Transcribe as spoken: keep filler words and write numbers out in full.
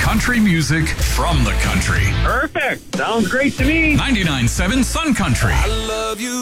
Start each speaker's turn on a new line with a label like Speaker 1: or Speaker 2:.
Speaker 1: country music from the country.
Speaker 2: Perfect. Sounds great to me.
Speaker 1: ninety-nine point seven Sun Country.
Speaker 3: I love you.